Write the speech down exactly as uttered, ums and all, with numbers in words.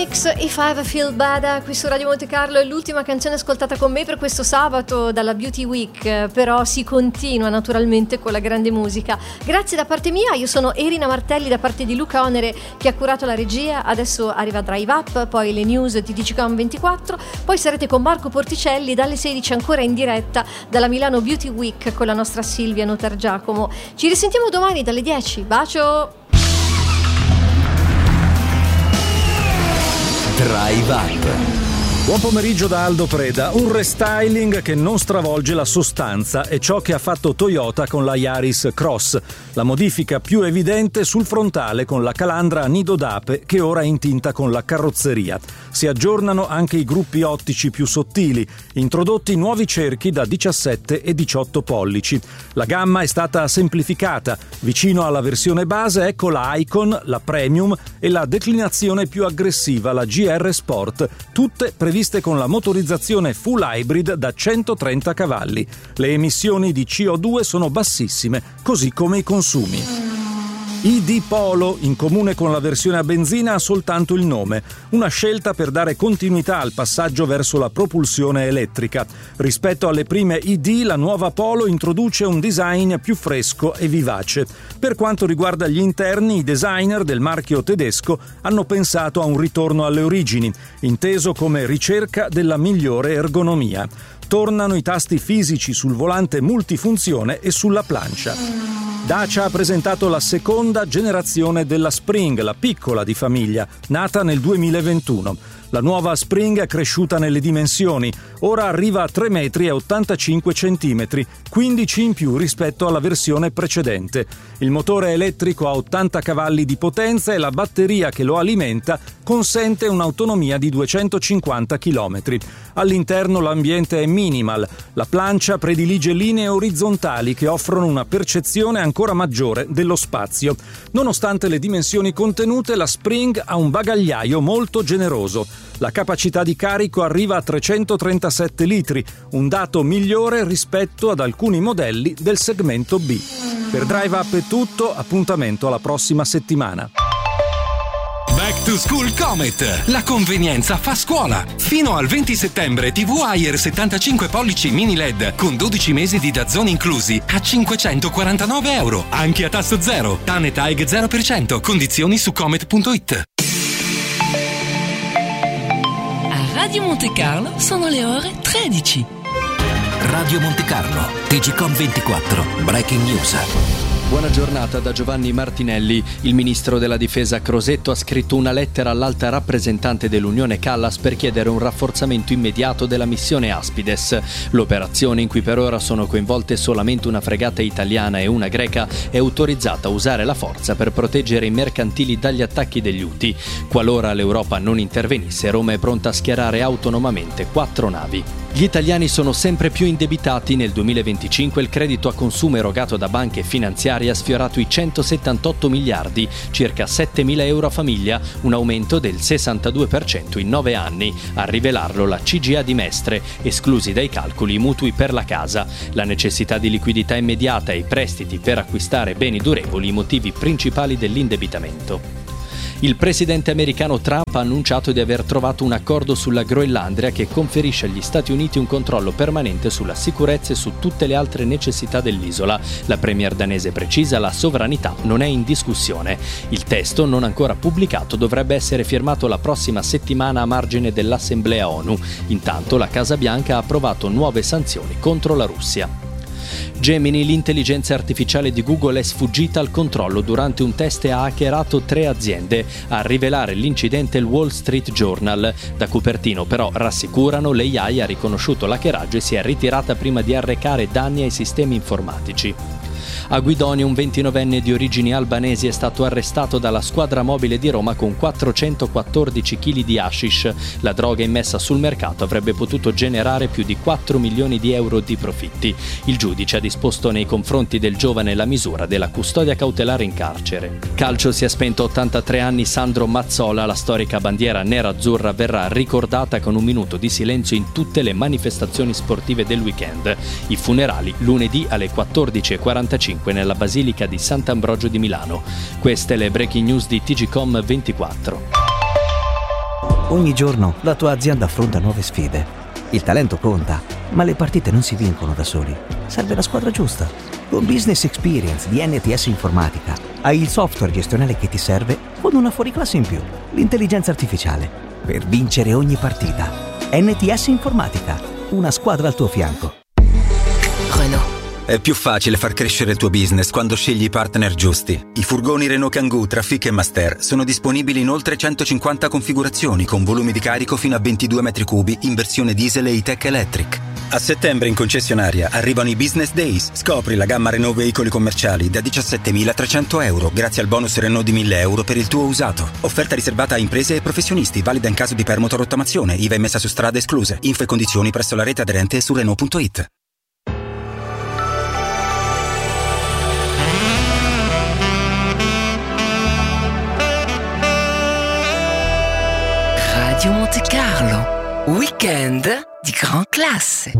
If I Ever Feel Bad qui su Radio Monte Carlo è l'ultima canzone ascoltata con me per questo sabato dalla Beauty Week, però si continua naturalmente con la grande musica. Grazie da parte mia, io sono Erina Martelli da parte di Luca Onere che ha curato la regia. Adesso arriva Drive Up, poi le news di Digicom ventiquattro, poi sarete con Marco Porticelli dalle sedici ancora in diretta dalla Milano Beauty Week con la nostra Silvia Notargiacomo. Ci risentiamo domani dalle dieci, bacio! Drive Up. Buon pomeriggio da Aldo Preda. Un restyling che non stravolge la sostanza è ciò che ha fatto Toyota con la Yaris Cross. La modifica più evidente sul frontale con la calandra a nido d'ape che ora è in tinta con la carrozzeria. Si aggiornano anche i gruppi ottici più sottili, introdotti nuovi cerchi da diciassette e diciotto pollici. La gamma è stata semplificata. Vicino alla versione base ecco la Icon, la Premium e la declinazione più aggressiva, la G R Sport, tutte previste con la motorizzazione full hybrid da centotrenta cavalli. Le emissioni di C O due sono bassissime, così come i consumi. I D Polo, in comune con la versione a benzina, ha soltanto il nome, una scelta per dare continuità al passaggio verso la propulsione elettrica. Rispetto alle prime I D, la nuova Polo introduce un design più fresco e vivace. Per quanto riguarda gli interni, i designer del marchio tedesco hanno pensato a un ritorno alle origini, inteso come ricerca della migliore ergonomia. Tornano i tasti fisici sul volante multifunzione e sulla plancia. Dacia ha presentato la seconda generazione della Spring, la piccola di famiglia, nata nel duemilaventuno. La nuova Spring è cresciuta nelle dimensioni, ora arriva a tre metri e ottantacinque centimetri, quindici in più rispetto alla versione precedente. Il motore elettrico ha ottanta cavalli di potenza e la batteria che lo alimenta consente un'autonomia di duecentocinquanta chilometri. All'interno l'ambiente è minimal, la plancia predilige linee orizzontali che offrono una percezione ancora maggiore dello spazio. Nonostante le dimensioni contenute, la Spring ha un bagagliaio molto generoso. La capacità di carico arriva a trecentotrentasette litri, un dato migliore rispetto ad alcuni modelli del segmento B. Per Drive Up è tutto, appuntamento alla prossima settimana. Back to School Comet, la convenienza fa scuola. Fino al venti settembre T V Ayer settantacinque pollici mini L E D con dodici mesi di dazzone inclusi a cinquecentoquarantanove euro, anche a tasso zero. T A N e T A E G zero per cento, condizioni su comet punto it. Radio Monte Carlo sono le ore tredici. Radio Monte Carlo, Digicom ventiquattro, Breaking News. Buona giornata da Giovanni Martinelli. Il ministro della difesa Crosetto ha scritto una lettera all'alta rappresentante dell'Unione Callas per chiedere un rafforzamento immediato della missione Aspides. L'operazione, in cui per ora sono coinvolte solamente una fregata italiana e una greca, è autorizzata a usare la forza per proteggere i mercantili dagli attacchi degli Houthi. Qualora l'Europa non intervenisse, Roma è pronta a schierare autonomamente quattro navi. Gli italiani sono sempre più indebitati. Nel duemilaventicinque il credito a consumo erogato da banche finanziarie ha sfiorato i centosettantotto miliardi, circa settemila euro a famiglia, un aumento del sessantadue per cento in nove anni. A rivelarlo la C G A di Mestre, esclusi dai calcoli i mutui per la casa. La necessità di liquidità immediata e i prestiti per acquistare beni durevoli i motivi principali dell'indebitamento. Il presidente americano Trump ha annunciato di aver trovato un accordo sulla Groenlandia che conferisce agli Stati Uniti un controllo permanente sulla sicurezza e su tutte le altre necessità dell'isola. La premier danese precisa: la sovranità non è in discussione. Il testo, non ancora pubblicato, dovrebbe essere firmato la prossima settimana a margine dell'Assemblea ONU. Intanto la Casa Bianca ha approvato nuove sanzioni contro la Russia. Gemini, l'intelligenza artificiale di Google, è sfuggita al controllo durante un test e ha hackerato tre aziende. A rivelare l'incidente il Wall Street Journal. Da Cupertino però rassicurano, l'A I ha riconosciuto l'hackeraggio e si è ritirata prima di arrecare danni ai sistemi informatici. A Guidonia un ventinovenne di origini albanesi è stato arrestato dalla squadra mobile di Roma con quattrocentoquattordici chili di hashish. La droga immessa sul mercato avrebbe potuto generare più di quattro milioni di euro di profitti. Il giudice ha disposto nei confronti del giovane la misura della custodia cautelare in carcere. Calcio, si è spento a ottantatré anni Sandro Mazzola. La storica bandiera nera-azzurra verrà ricordata con un minuto di silenzio in tutte le manifestazioni sportive del weekend. I funerali lunedì alle quattordici e quarantacinque nella Basilica di Sant'Ambrogio di Milano. Queste le breaking news di Digicom ventiquattro. Ogni giorno la tua azienda affronta nuove sfide. Il talento conta, ma le partite non si vincono da soli. Serve la squadra giusta. Con Business Experience di N T S Informatica hai il software gestionale che ti serve con una fuoriclasse in più, l'intelligenza artificiale, per vincere ogni partita. N T S Informatica, una squadra al tuo fianco. Renault. È più facile far crescere il tuo business quando scegli i partner giusti. I furgoni Renault Kangoo, Trafic e Master sono disponibili in oltre centocinquanta configurazioni con volumi di carico fino a ventidue metri cubi in versione diesel e E-Tech Electric. A settembre in concessionaria arrivano i Business Days. Scopri la gamma Renault veicoli commerciali da diciassettemilatrecento euro grazie al bonus Renault di mille euro per il tuo usato. Offerta riservata a imprese e professionisti, valida in caso di permuta o rottamazione, I V A emessa su strade escluse. Info e condizioni presso la rete aderente e su Renault punto it. Radio Monte Carlo, weekend di gran classe.